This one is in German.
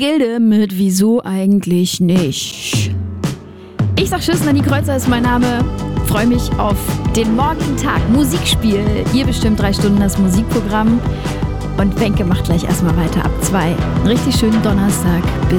Gilde mit Wieso eigentlich nicht. Ich sag Tschüss, Nanny Kreuzer ist mein Name. Freue mich auf den morgigen Tag. Musikspiel. Ihr bestimmt 3 Stunden das Musikprogramm. Und Wenke macht gleich erstmal weiter ab 2. Einen richtig schönen Donnerstag. Bis